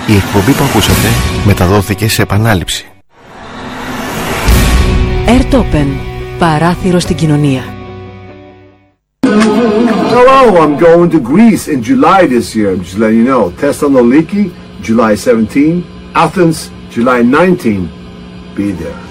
Η εκπομπή που ακούσατε μεταδόθηκε σε επανάληψη. Airtopen, παράθυρο στην κοινωνία. Hello, I'm going to Greece in July this year. I'm just letting you know. Thessaloniki, July 17. Athens, July 19. Be there.